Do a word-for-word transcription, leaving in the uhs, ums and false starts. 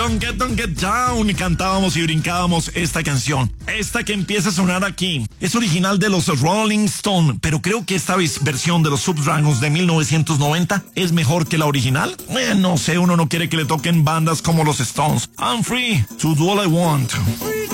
Don't Get, Don't Get Down. Cantábamos y brincábamos esta canción. Esta que empieza a sonar aquí es original de los Rolling Stone, pero creo que esta versión de los Subdragons de mil novecientos noventa es mejor que la original. Eh, no sé, uno no quiere que le toquen bandas como los Stones. I'm free to do all I want.